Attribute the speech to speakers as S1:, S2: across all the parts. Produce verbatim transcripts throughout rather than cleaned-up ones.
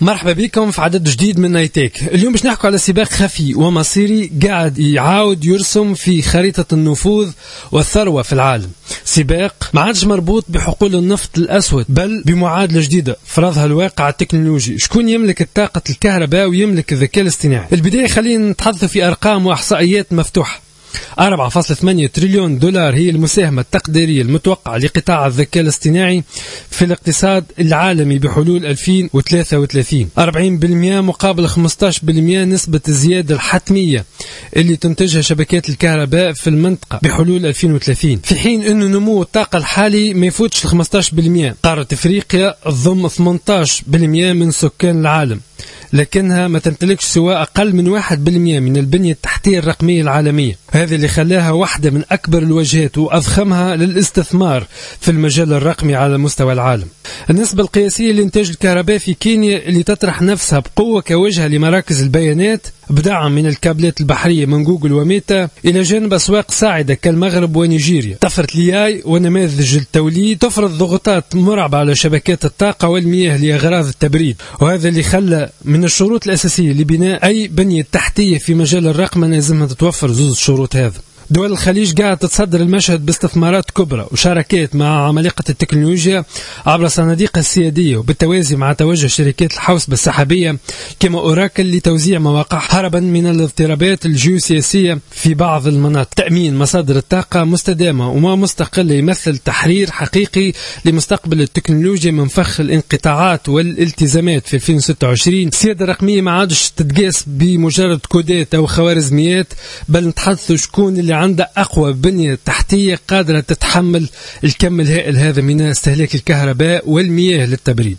S1: مرحبا بكم في عدد جديد من نايتيك. اليوم باش نحكوا على سباق خفي ومصيري قاعد يعاود يرسم في خريطة النفوذ والثروة في العالم. سباق ما عادش مربوط بحقول النفط الأسود، بل بمعادلة جديدة فرضها الواقع التكنولوجي. شكون يملك الطاقة الكهرباء ويملك الذكاء الاصطناعي؟ البداية خلينا نتحدث في أرقام وإحصائيات مفتوحة. أربعة فاصلة ثمانية تريليون دولار هي المساهمة التقديرية المتوقعة لقطاع الذكاء الاصطناعي في الاقتصاد العالمي بحلول ألفين وثلاثة وثلاثين. أربعين بالمئة مقابل خمسة عشر بالمئة نسبة الزيادة الحتمية اللي تنتجها شبكات الكهرباء في المنطقة بحلول ألفين وثلاثين، في حين أن نمو الطاقة الحالي ما يفوتش ل خمسة عشر بالمئة. قارة أفريقيا تضم ثمانية عشر بالمئة من سكان العالم، لكنها ما تمتلكش سوى أقل من واحد بالمئة من البنية التحتية الرقمية العالمية. هذا اللي خلاها واحدة من أكبر الوجهات وأضخمها للاستثمار في المجال الرقمي على مستوى العالم. النسبة القياسية لإنتاج الكهرباء في كينيا اللي تطرح نفسها بقوة كوجهة لمراكز البيانات بدعم من الكابلات البحرية من جوجل وميتا، إلى جانب أسواق صاعدة كالمغرب ونيجيريا. طفرة الياي ونماذج التوليد تفرض ضغوطات مرعبة على شبكات الطاقة والمياه لأغراض التبريد، وهذا اللي خلى من الشروط الأساسية لبناء أي بنية تحتية في مجال الرقمنة لازمها تتوفر زوز الشروط هذا. دول الخليج قاعدة تتصدر المشهد باستثمارات كبرى وشراكات مع عمالقة التكنولوجيا عبر صناديقها السيادية، وبالتوازي مع توجه شركات الحوسبة السحابية كما أوراكل لتوزيع مواقع هربا من الاضطرابات الجيوسياسية في بعض المناطق. تأمين مصادر الطاقة مستدامة وما مستقلة يمثل تحرير حقيقي لمستقبل التكنولوجيا من فخ الانقطاعات والالتزامات في ألفين وستة وعشرين. السيادة الرقمية ما عادش تتقاس بمجرد كودات أو خوارزميات، بل نتحدث شكون اللي عنده أقوى بنية تحتية قادرة تتحمل الكم الهائل هذا من استهلاك الكهرباء والمياه للتبريد.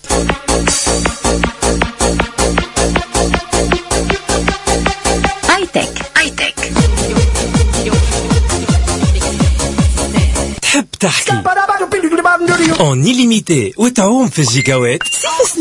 S2: آيتك آيتك
S3: تحب تحكي اون إليميتي وتعوم في الجيجاوات.